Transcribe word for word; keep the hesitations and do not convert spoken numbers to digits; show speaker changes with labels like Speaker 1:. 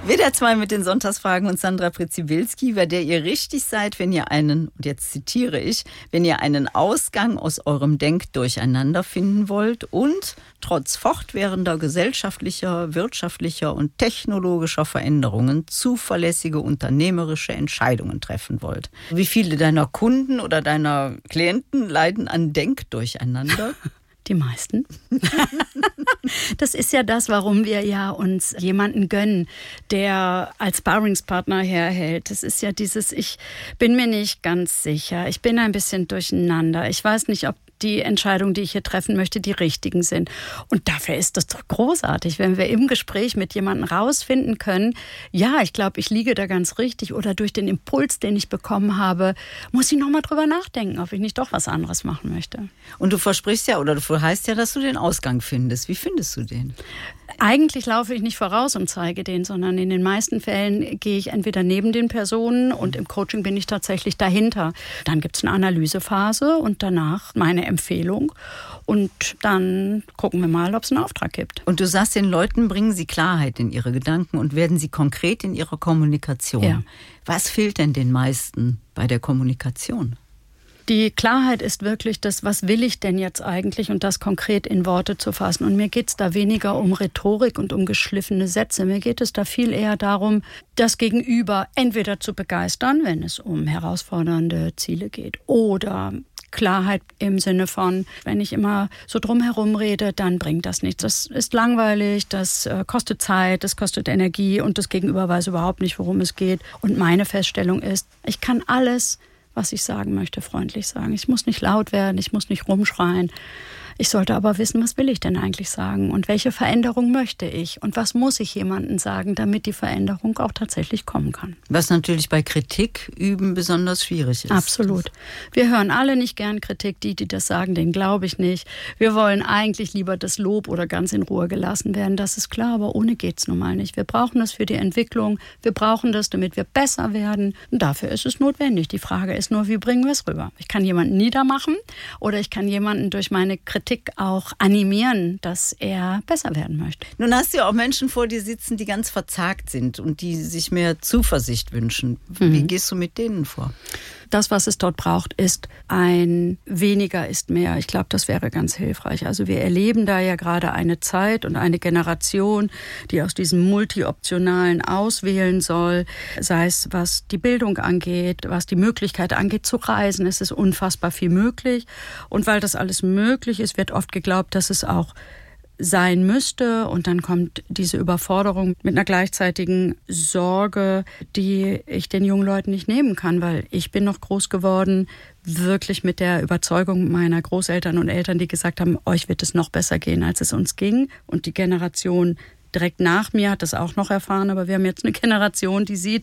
Speaker 1: W D R zwei mit den Sonntagsfragen und Sandra Präzibilski, bei der ihr richtig seid, wenn ihr einen, und jetzt zitiere ich, wenn ihr einen Ausgang aus eurem Denkdurcheinander finden wollt und trotz fortwährender gesellschaftlicher, wirtschaftlicher und technologischer Veränderungen zuverlässige unternehmerische Entscheidungen treffen wollt. Wie viele deiner Kunden oder deiner Klienten leiden an Denkdurcheinander?
Speaker 2: Die meisten. Das ist ja das, warum wir ja uns jemanden gönnen, der als Sparringspartner herhält. Das ist ja dieses, ich bin mir nicht ganz sicher, ich bin ein bisschen durcheinander, ich weiß nicht, ob die Entscheidungen, die ich hier treffen möchte, die richtigen sind. Und dafür ist das doch großartig, wenn wir im Gespräch mit jemandem rausfinden können, ja, ich glaube, ich liege da ganz richtig oder durch den Impuls, den ich bekommen habe, muss ich nochmal drüber nachdenken, ob ich nicht doch was anderes machen möchte.
Speaker 1: Und du versprichst ja, oder du heißt ja, dass du den Ausgang findest. Wie findest du den?
Speaker 2: Eigentlich laufe ich nicht voraus und zeige den, sondern in den meisten Fällen gehe ich entweder neben den Personen und im Coaching bin ich tatsächlich dahinter. Dann gibt es eine Analysephase und danach meine Empfehlung und dann gucken wir mal, ob es einen Auftrag gibt.
Speaker 1: Und du sagst, den Leuten bringen sie Klarheit in ihre Gedanken und werden sie konkret in ihrer Kommunikation.
Speaker 2: Ja.
Speaker 1: Was fehlt denn den meisten bei der Kommunikation?
Speaker 2: Die Klarheit ist wirklich das, was will ich denn jetzt eigentlich und das konkret in Worte zu fassen. Und mir geht es da weniger um Rhetorik und um geschliffene Sätze. Mir geht es da viel eher darum, das Gegenüber entweder zu begeistern, wenn es um herausfordernde Ziele geht, oder Klarheit im Sinne von, wenn ich immer so drumherum rede, dann bringt das nichts. Das ist langweilig, das kostet Zeit, das kostet Energie und das Gegenüber weiß überhaupt nicht, worum es geht. Und meine Feststellung ist, ich kann alles, was ich sagen möchte, freundlich sagen. Ich muss nicht laut werden, ich muss nicht rumschreien. Ich sollte aber wissen, was will ich denn eigentlich sagen und welche Veränderung möchte ich und was muss ich jemandem sagen, damit die Veränderung auch tatsächlich kommen kann.
Speaker 1: Was natürlich bei Kritik üben besonders schwierig ist.
Speaker 2: Absolut. Wir hören alle nicht gern Kritik. Die, die das sagen, denen glaube ich nicht. Wir wollen eigentlich lieber das Lob oder ganz in Ruhe gelassen werden. Das ist klar, aber ohne geht's nun mal nicht. Wir brauchen das für die Entwicklung. Wir brauchen das, damit wir besser werden. Und dafür ist es notwendig. Die Frage ist nur, wie bringen wir es rüber? Ich kann jemanden niedermachen oder ich kann jemanden durch meine Kritik auch animieren, dass er besser werden möchte.
Speaker 1: Nun hast du ja auch Menschen vor dir sitzen, die ganz verzagt sind und die sich mehr Zuversicht wünschen. Mhm. Wie gehst du mit denen vor?
Speaker 2: Das, was es dort braucht, ist ein weniger ist mehr. Ich glaube, das wäre ganz hilfreich. Also wir erleben da ja gerade eine Zeit und eine Generation, die aus diesem Multi-Optionalen auswählen soll, sei es was die Bildung angeht, was die Möglichkeit angeht zu reisen. Es ist unfassbar viel möglich. Und weil das alles möglich ist, wird oft geglaubt, dass es auch sein müsste und dann kommt diese Überforderung mit einer gleichzeitigen Sorge, die ich den jungen Leuten nicht nehmen kann, weil ich bin noch groß geworden, wirklich mit der Überzeugung meiner Großeltern und Eltern, die gesagt haben, euch wird es noch besser gehen, als es uns ging, und die Generation direkt nach mir hat das auch noch erfahren, aber wir haben jetzt eine Generation, die sieht,